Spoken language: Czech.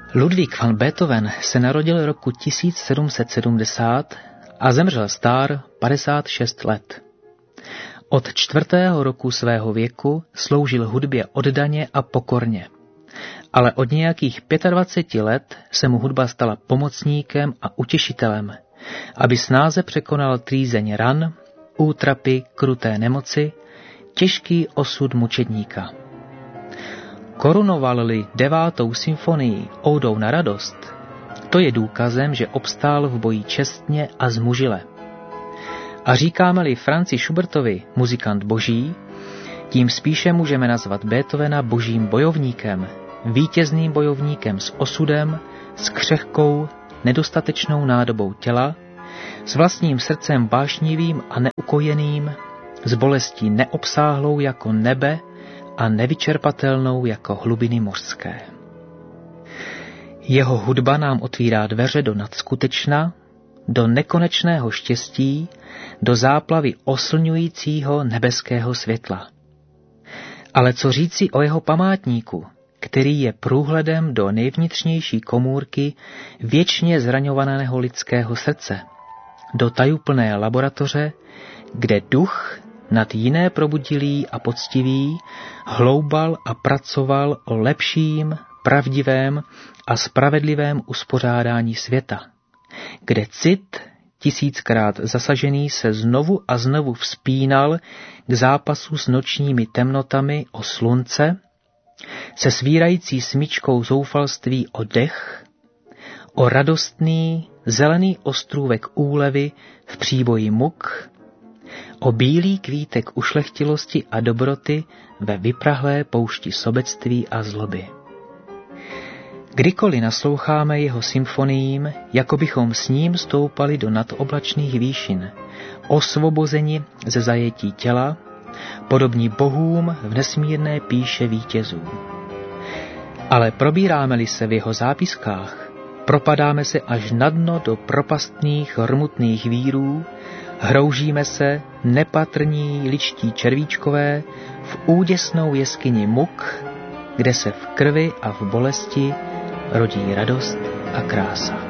Ludwig van Beethoven se narodil roku 1770 a zemřel stár 56 let. Od 4. roku svého věku sloužil hudbě oddaně a pokorně, ale od nějakých 25 let se mu hudba stala pomocníkem a utěšitelem, aby snáze překonal trýzeň ran, útrapy, kruté nemoci, těžký osud mučedníka. Korunoval-li 9. symfonii Oudou na radost, to je důkazem, že obstál v boji čestně a zmužile. A říkáme-li Franzi Schubertovi muzikant boží, tím spíše můžeme nazvat Beethovena božím bojovníkem, vítězným bojovníkem s osudem, s křehkou, nedostatečnou nádobou těla, s vlastním srdcem vášnivým a neukojeným, s bolestí neobsáhlou jako nebe a nevyčerpatelnou jako hlubiny mořské. Jeho hudba nám otvírá dveře do nadskutečna, do nekonečného štěstí, do záplavy oslňujícího nebeského světla. Ale co říci o jeho památníku, který je průhledem do nejvnitřnější komůrky věčně zraňovaného lidského srdce, do tajuplné laboratoře, kde duch nad jiné probudilý a poctivý hloubal a pracoval o lepším, pravdivém a spravedlivém uspořádání světa, kde cit, 1000krát zasažený, se znovu a znovu vzpínal k zápasu s nočními temnotami o slunce, se svírající smyčkou zoufalství o dech, o radostný, zelený ostrůvek úlevy v příboji muk, o bílý kvítek ušlechtilosti a dobroty ve vyprahlé poušti sobectví a zloby. Kdykoliv nasloucháme jeho symfoniím, jako bychom s ním stoupali do nadoblačných výšin, osvobozeni ze zajetí těla, podobní bohům v nesmírné píše vítězů. Ale probíráme-li se v jeho zápiskách, propadáme se až na dno do propastných rmutných vírů, hroužíme se, nepatrní ličtí červíčkové, v úděsnou jeskyni muk, kde se v krvi a v bolesti rodí radost a krása.